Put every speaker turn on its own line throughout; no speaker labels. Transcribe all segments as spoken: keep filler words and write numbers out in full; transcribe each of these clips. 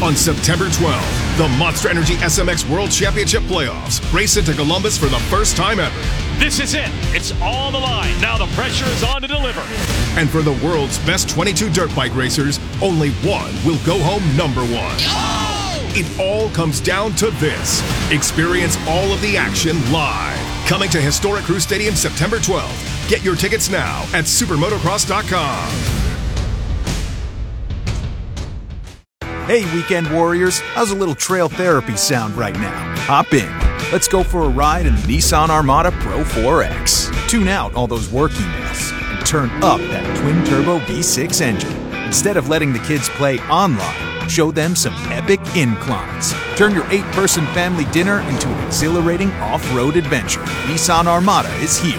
On September twelfth, the Monster Energy S M X World Championship Playoffs race into Columbus for the first time ever.
This is it. It's on the line. Now the pressure is on to deliver.
And for the world's best twenty-two dirt bike racers, only one will go home number one. Oh! It all comes down to this. Experience all of the action live. Coming to Historic Crew Stadium September twelfth. Get your tickets now at supermotocross dot com.
Hey, Weekend Warriors, how's a little trail therapy sound right now? Hop in. Let's go for a ride in the Nissan Armada Pro four X. Tune out all those work emails and turn up that twin-turbo V six engine. Instead of letting the kids play online, show them some epic inclines. Turn your eight-person family dinner into an exhilarating off-road adventure. Nissan Armada is here.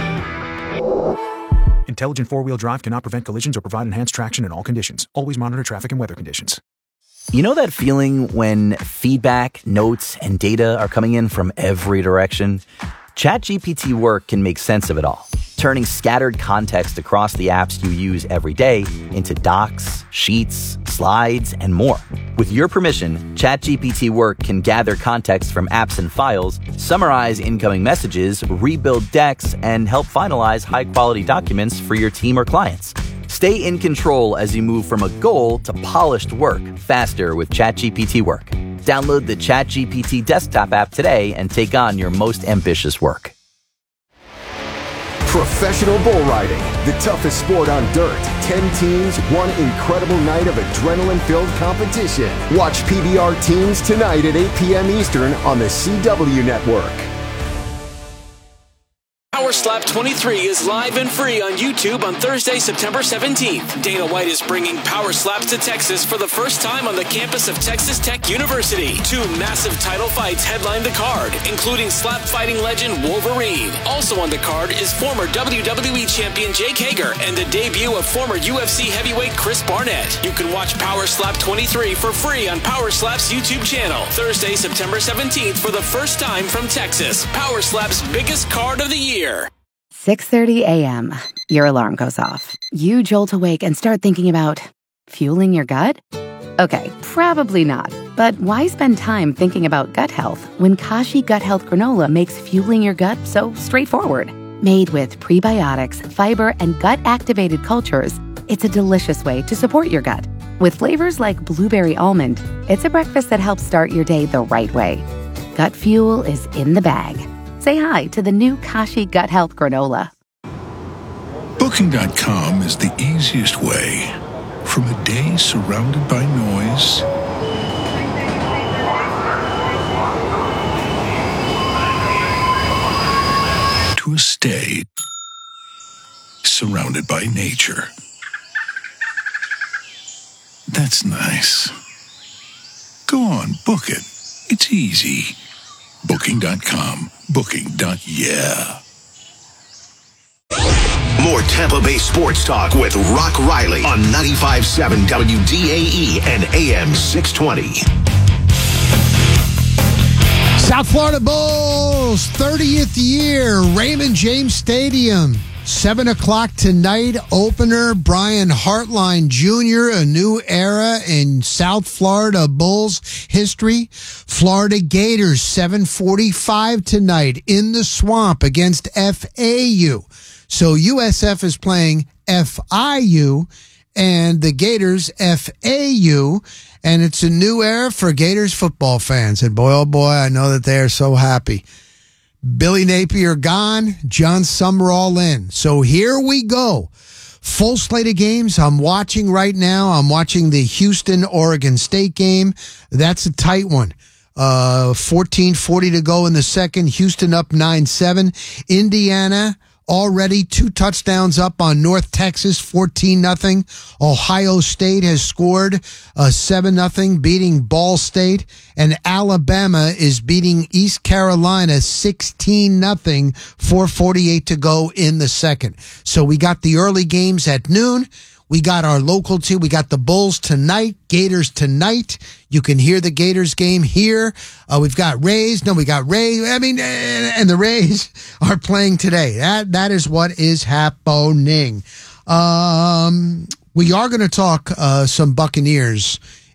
Intelligent four-wheel drive cannot prevent collisions or provide enhanced traction in all conditions. Always monitor traffic and weather conditions.
You know that feeling when feedback, notes, and data are coming in from every direction? ChatGPT Work can make sense of it all, turning scattered context across the apps you use every day into docs, sheets, slides, and more. With your permission, ChatGPT Work can gather context from apps and files, summarize incoming messages, rebuild decks, and help finalize high-quality documents for your team or clients. Stay in control as you move from a goal to polished work faster with ChatGPT Work. Download the ChatGPT desktop app today and take on your most ambitious work.
Professional bull riding, the toughest sport on dirt. Ten teams, one incredible night of adrenaline-filled competition. Watch P B R Teams tonight at eight p.m. Eastern on the C W Network.
Power Slap twenty-three is live and free on YouTube on Thursday, September seventeenth. Dana White is bringing Power Slaps to Texas for the first time on the campus of Texas Tech University. Two massive title fights headline the card, including slap fighting legend Wolverine. Also on the card is former W W E champion Jake Hager and the debut of former U F C heavyweight Chris Barnett. You can watch Power Slap twenty-three for free on Power Slap's YouTube channel. Thursday, September seventeenth for the first time from Texas. Power Slap's biggest card of the year.
six thirty a.m. Your alarm goes off. You jolt awake and start thinking about fueling your gut? Okay, probably not. But why spend time thinking about gut health when Kashi Gut Health Granola makes fueling your gut so straightforward? Made with prebiotics, fiber, and gut-activated cultures, it's a delicious way to support your gut. With flavors like blueberry almond, it's a breakfast that helps start your day the right way. Gut fuel is in the bag. Say hi to the new Kashi Gut Health Granola.
Booking dot com is the easiest way from a day surrounded by noise to a stay surrounded by nature. That's nice. Go on, book it. It's easy. Booking dot com. Booking. Yeah.
More Tampa Bay sports talk with Rock Riley on ninety-five point seven W D A E and A M six twenty.
South Florida Bulls, thirtieth year, Raymond James Stadium. seven o'clock tonight, opener, Brian Hartline Junior, a new era in South Florida Bulls history. Florida Gators, seven forty-five tonight in the Swamp against F A U. So U S F is playing F I U and the Gators F A U, and it's a new era for Gators football fans. And boy, oh boy, I know that they are so happy. Billy Napier gone, John Summerall in. So here we go. Full slate of games I'm watching right now. I'm watching the Houston-Oregon State game. That's a tight one. Uh, fourteen forty to go in the second. Houston up nine seven. Indiana already two touchdowns up on North Texas, fourteen nothing. Ohio State has scored uh, seven nothing, beating Ball State. And Alabama is beating East Carolina sixteen nothing, four forty-eight to go in the second. So we got the early games at noon. We got our local team. We got the Bulls tonight, Gators tonight. You can hear the Gators game here. Uh, we've got Rays. No, we got Rays. I mean, and the Rays are playing today. That That is what is happening. Um, we are going to talk uh, some Buccaneers